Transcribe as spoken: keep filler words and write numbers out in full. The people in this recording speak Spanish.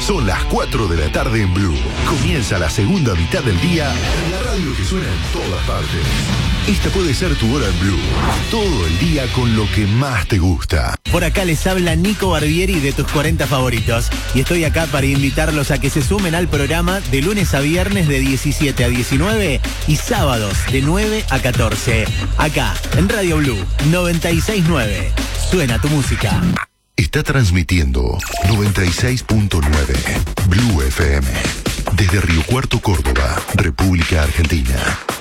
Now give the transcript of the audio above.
Son las cuatro de la tarde en Blue. Comienza la segunda mitad del día en la radio que suena en todas partes. Esta puede ser tu hora en Blue. Todo el día con lo que más te gusta. Por acá les habla Nico Barbieri de tus cuarenta favoritos. Y estoy acá para invitarlos a que se sumen al programa de lunes a viernes de diecisiete a diecinueve y sábados de nueve a catorce. Acá, en Radio Blue noventa y seis punto nueve. Suena tu música. Está transmitiendo noventa y seis punto nueve Blue F M. Desde Río Cuarto, Córdoba, República Argentina.